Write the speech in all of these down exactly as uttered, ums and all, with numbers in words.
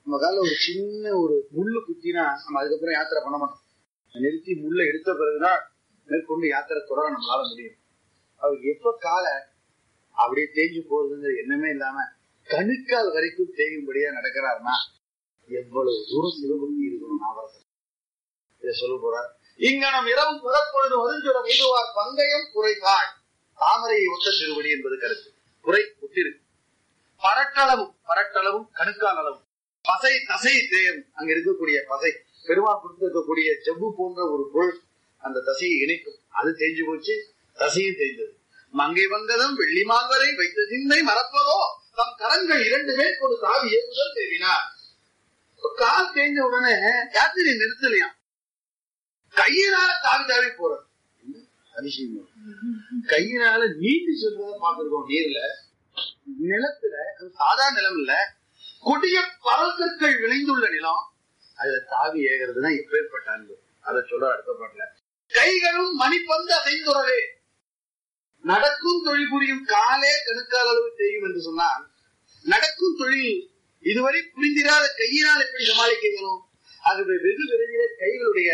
நம்ம கால ஒரு சின்ன ஒரு முள்ளு குத்தினா நம்ம அதுக்கப்புறம் யாத்திரை பண்ண மாட்டோம். நிறுத்தி முள்ள எடுத்த பிறகுதான் மேற்கொண்டு யாத்திரை தொடர நம்மளால முடியும். அவர் எப்ப காலை அப்படியே தேஞ்சு போறதுங்கிற எண்ணமே இல்லாம கணுக்கால் வரைக்கும் தேயும்படியா நடக்கிறாருன்னா எவ்வளவு தூரம் சிவபக்தி இருக்கணும். நாவரசர் இதை சொல்ல போறார். இங்க நம் இரவும் புறப்பொழுது ஒதுஞ்சுர மீதுவார் பங்கயம் குறைகாய் தாமரையை ஒத்த திருவடி என்பது கருத்து. குறை ஒத்திருக்கு. பரட்டளவும் பரட்டளவும் கணுக்கால் அளவும் பசை தசை தேயம் அங்க இருக்கக்கூடிய பசை பெருமாள் கொடுத்திருக்கக்கூடிய செவ்வு போன்ற ஒரு பொருள் அந்த தசையை இணைக்கும். அது தேஞ்சு போச்சு, தசையும் தேய்ந்தது. மங்கை வந்ததும் வெள்ளி மால்வரை வைத்த சிந்தை மறப்பதோ தம் கரங்கள் இரண்டு பேர் ஒரு தாவி ஏற்றுதல் தேவினார். கால் தேய்ஞ்ச உடனே யாத்திரை நிறுத்தலையாம், கையினால தாவி தாவி போறது. அதிசயம். கையினால நீண்டு சொல்றத பாத்துருக்கோம். நீர்ல நிலத்துல சாதாரண நிலம் இல்ல, கொடிய பரல்கற்கள் விளைந்துள்ள நிலம், அதுல தாவி ஏகிறதுனா எப்பேற்பட்ட அன்பு. அதை சொல்ற அடுத்த பாட்டுல கைகளும் மணிப்பந்து அசைந்துறவே நடக்கும் தொழில் புரியும் காலே கணுக்கால் அளவு தெரியும் என்று சொன்னால், நடக்கும் தொழில் இதுவரை புரிந்திராத கையினால் எப்படி சமாளிக்கணும்? ஆகவே வெகு விரைவிலே கைகளுடைய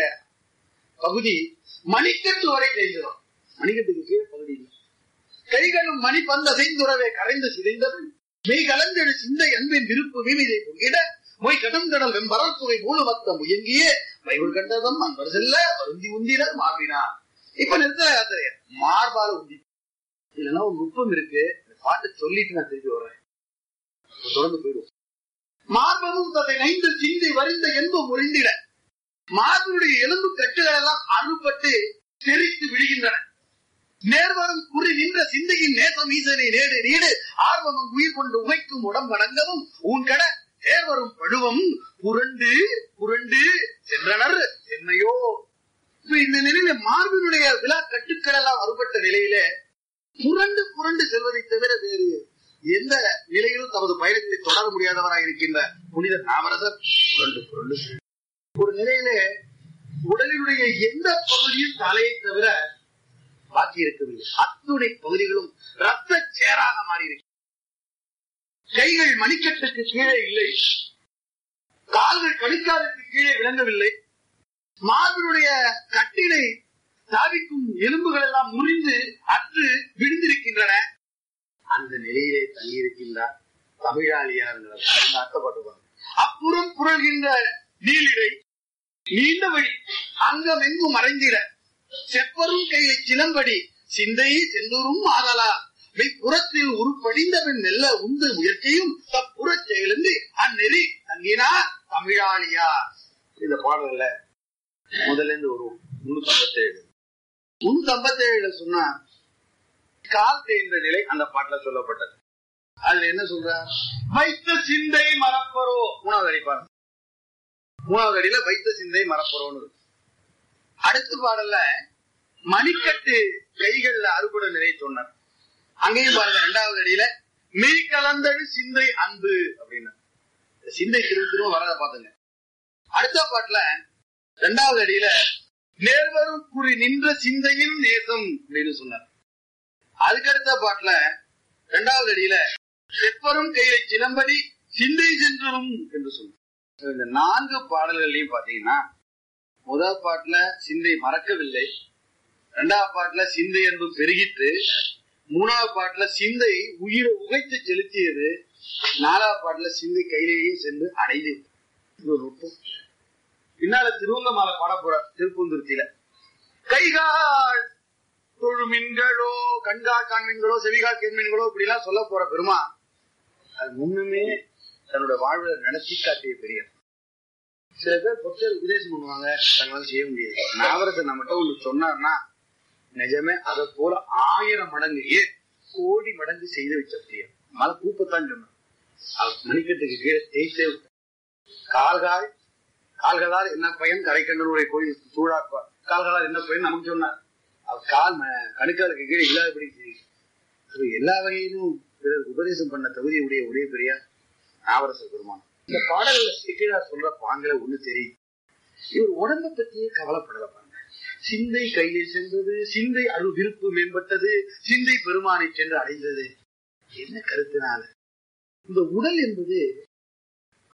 பகுதி மணிக்கட்டு வரை தேய்ந்துடும். மணிக்கட்டுக்கு கீழே பகுதி கைகளும் மணிப்பந்து அசைந்துறவே கரைந்து சிதைந்தவன் மெய் கலந்தெடு சிந்தை அன்பின் விருப்பு மீமிதை பொங்கிட மொய் கடும் கடல் வெம்பரல் துறை மூலமத்தம் முயங்கியே மைகுள் கண்டதம் அன்பர் செல்ல வருந்தி உந்தினர் மாறினார். இப்ப நிறுத்த யாத்திரைய மார்பால உந்தி இல்லைன்னா ஒரு நுட்பம் இருக்கு. பாட்டு சொல்லிட்டு நான் திருப்பி வர்றேன், தொடர்ந்து போயிடுவோம். மார்பமும் தன்னை நைந்து சிந்தை வரிந்த என்பு முறிந்திட மார்பனுடைய எலும்பு கட்டுகள் எல்லாம் அறுபட்டு தெரித்து விடுகின்றன. நேர்வரும் குறி நின்ற சிந்தையின் நேசம் ஈசனை நேடு நீடு ஆர்வமும் உயிர் கொண்டு உமைக்கும் உடம்படங்கவும் உன் கட தேர்வரும் பழுவம் புரண்டு புரண்டு சென்றனர் சென்னையோ. இந்த நிலையில மார்பினுடைய விழா கட்டுக்கள் எல்லாம் அறுபட்ட நிலையில புரண்டு புரண்டு செல்வதை தவிர வேறு எந்த நிலையிலும் தமது பயணத்தை தொடர முடியாதவராக இருக்கின்ற புனிதர் நாவரசர் புரண்டு புரண்டு ஒரு நிலையில உடலினுடைய எந்த பகுதியும் தலையை தவிர பாக்கி இருக்கவில்லை. அத்துணை பகுதிகளும் ரத்த சேராக மாறி இருக்கு. கைகள் மணிக்கட்டுக்கு கீழே இல்லை, கால்கள் கணிக்காலுக்கு கீழே விளங்கவில்லை. மார்பினுடைய கட்டிலை தாவிக்கும் எலும்புகள் எல்லாம் முறிந்து அற்று விழுந்திருக்கின்றன. அந்த நிலையிலே தங்கியிருக்கின்றார் தமிழாளியார் அர்த்தப்பட்டுவாங்க. அப்புறம் புரள்கின்ற நீளிடை நீண்ட வழி அங்கம் எங்கும் மறைந்திட செப்பரும் கையை சிலம்படி சிந்தை செந்தூரும் ஆதலா புறத்தில் உருப்படிந்தவன் நெல்ல உந்து முயற்சியும் தப்புறச் செயலந்து அந்நெறி தங்கினார் தமிழாளியார். இந்த பாடல்ல முதல்ல இருந்து ஒரு முன்னூத்தி ஐம்பத்தி ஏழு முன்னூத்தி ஐம்பத்தி ஏழுல சொன்னா கால் தேய்ந்த நிலை அந்த பாட்டுல சொல்லப்பட்டது. அதுல என்ன சொல்றார்? வைத்த சிந்தை மறப்பரோ. மூணாவது அடி பாருங்க, மூணாவது அடியில வைத்த சிந்தை மறப்பரோன்னு. அடுத்த பாடல்ல மணிக்கட்டு கைகள்ல அறுபட நிலை சொன்னார். அங்கேயும் பாருங்க இரண்டாவது அடியில மெய் கலந்தது சிந்தை அன்பு அப்படின்னா சிந்தை திரும்ப திரும்ப வரத பாத்துங்க. அடுத்த பாட்டுல இரண்டாவது அடியில நேர்வரும் குறி நின்ற சிந்தையின் நேசம் அப்படின்னு சொன்னார். அதுக்கடுத்த பாட்டுல இரண்டாவது அடியில செப்பரும் கையை சிலம்படி சிந்தை சென்றும் என்று சொன்னார். இந்த நான்கு பாடல்கள்லயும் பாத்தீங்கன்னா முதல் பாட்டுல சிந்தை மறக்கவில்லை, இரண்டாவது பாட்டுல சிந்தை அன்பு பெருகிட்டு, மூணாவது பாட்டுல சிந்தை உயிரை உகைத்து செலுத்தியது, நாலாவது பாட்டுல சிந்தை கையிலேயே சென்று அடைந்து. பின்னால திருவங்கமால பாட போற திருப்பூந்துருத்தியில கைகால் தொழுமீன்களோ கண்கால் காண்மீன்களோ செவிகால் கேண்மீன்களோ இப்படி எல்லாம் சொல்ல போற பெருமா அது முன்னுமே தன்னோட வாழ்வுல நடத்தி காட்டிய பெரிய. சில பேர் பொறுத்தர் உபதேசம் பண்ணுவாங்க, தங்களால செய்ய முடியாது. நாவரசர் நம்மகிட்ட ஒண்ணு சொன்னார்னா நிஜமே அதை போல ஆயிரம் மடங்கு ஏன் கோடி மடங்கு செய்து வச்ச பெரிய மலை கூப்பத்தான் சொன்னார். அவர் மணிக்கட்டுக்கு கீழே தேய்த்தே கால்கால் கால்களால் என்ன பயன் கரைக்கண்டனுடைய கோயில் சூழாக்குவா கால்களால் என்ன பயன் நமக்கு சொன்னார். அவர் கால் கணுக்காலுக்கு கீழே இல்லாதபடி செய்யும். எல்லா வகையிலும் பிறர் உபதேசம் பண்ண தகுதியுடைய ஒரே பெரிய நாவரசர் பெருமான். இந்த பாடல்ல சிக்கிழார் சொல்ற பாங்களை ஒண்ணு தெரியும். இவர் உடம்பை பத்தியே கவலைப்படல பாருங்க. சிந்தை கையை சென்றது, சிந்தை அரு விருப்பு மேம்பட்டது, சிந்தை பெருமானை சென்று அடைந்தது. என்ன கருத்தினால இந்த உடல் என்பது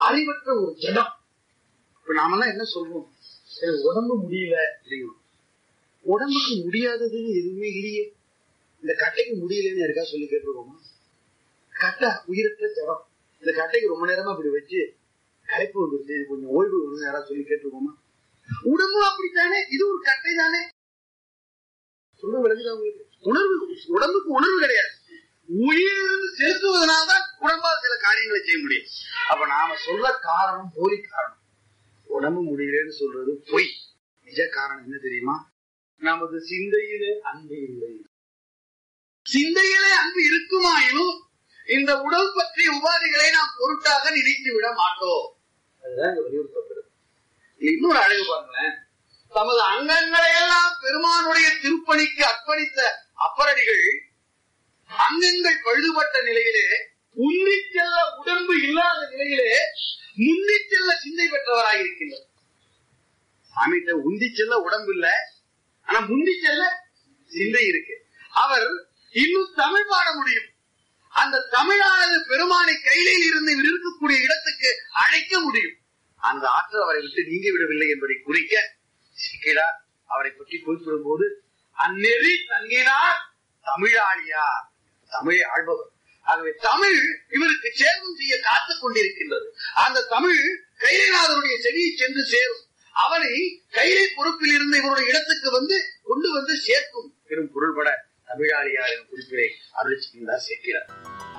அறிவற்ற ஒரு ஜடம். இப்ப நாமெல்லாம் என்ன சொல்றோம், உடம்பு முடியல தெரியும். உடம்புக்கு முடியாததுன்னு எதுவுமே இல்லையே. இந்த கட்டைக்கு முடியலன்னு யாருக்கா சொல்லி கேட்டுருக்கோமா? கட்டை உயிரற்ற ஜடம். இந்த கட்டைக்கு ரொம்ப நேரமா இப்படி வச்சு களைப்பு வந்துருச்சு, கொஞ்சம் ஓய்வு வந்து யாராவது சொல்லி கேட்டுருக்கோமா? உடம்பு அப்படித்தானே, இது ஒரு கட்டை தானே. சொல்ல விளங்குதா உங்களுக்கு? உணர்வு, உடம்புக்கு உணர்வு கிடையாது. உயிர் செலுத்துவதனால்தான் உடம்பால் சில காரியங்களை செய்ய முடியும். அப்ப நாம சொல்ற காரணம் போலி காரணம். உடம்பு முடியலன்னு சொல்றது பொய். நிஜ காரணம் என்ன தெரியுமா? நமது சிந்தையிலே அன்பு இல்லை. சிந்தையிலே அன்பு இருக்குமாயினும் இந்த உடல் பற்றிய உபாதிகளை நாம் பொருட்டாக நினைத்து விட மாட்டோம். அதுதான் இங்க வலியுறுத்தப்படுது. இன்னொரு அழகு பாருங்களேன். தமது அங்கங்களை எல்லாம் பெருமானுடைய திருப்பணிக்கு அர்ப்பணித்த அப்பரடிகள் அங்கங்கள் பழுதுபட்ட நிலையிலே, உன்னி செல்ல உடம்பு இல்லாத நிலையிலே முன்னி செல்ல சிந்தை பெற்றவராக இருக்கின்றார். சாமிகிட்ட உந்தி செல்ல உடம்பு இல்ல, ஆனா முந்தி செல்ல சிந்தை இருக்கு. அவர் இன்னும் தமிழ் பாட முடியும். அந்த தமிழானது பெருமானை கையிலில் இருந்து இருக்கக்கூடிய இடத்துக்கு அழைக்க முடியும். அந்த ஆற்றல் அவரை விட்டு நீங்க விடவில்லை என்பதை குறிக்க சிக்கிறார். அவரை பற்றி குறிப்பிடும் போது அந்நெறி தங்கினார் தமிழாளியார், தமிழை ஆள்பவர். ஆகவே தமிழ் இவருக்கு சேவம் செய்ய காத்துக் கொண்டிருக்கின்றது. அந்த தமிழ் கைலைநாதனுடைய செடியை சென்று சேரும். அவனை கைலை பொறுப்பில் இருந்து இவருடைய இடத்துக்கு வந்து கொண்டு வந்து சேர்க்கும் பெரும் பொருள்பட தமிழாளியார் எனும் குறிப்பினை அருளிச்சிருந்தார் சேர்க்கிறார்.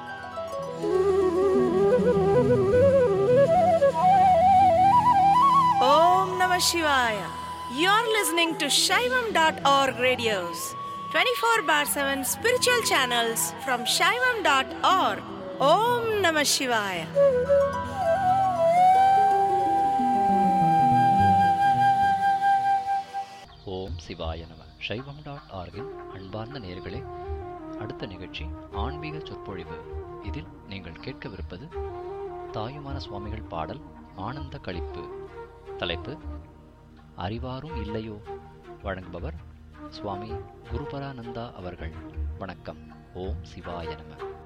Om Namah Shivaya. You're listening to Shaivam dot org radios. twenty-four bar seven spiritual channels from Shaivam dot org. Om Namah Shivaya. ஓம் சிவாய நம. சைவம் டாட் ஆர்கின் அன்பார்ந்த நேயர்களே, அடுத்த நிகழ்ச்சி ஆன்மீக சொற்பொழிவு. இதில் நீங்கள் கேட்கவிருப்பது தாயுமான சுவாமிகள் பாடல் ஆனந்த களிப்பு. தலைப்பு அறிவாரும் இல்லையோ. வழங்குபவர் சுவாமி குருபரானந்தா அவர்கள். வணக்கம். ஓம் சிவாய நம.